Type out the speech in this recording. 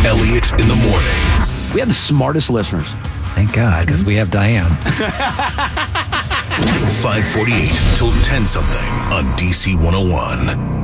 Elliott in the morning. We have the smartest listeners. Thank God, because we have Diane. 548 till 10 something on DC 101.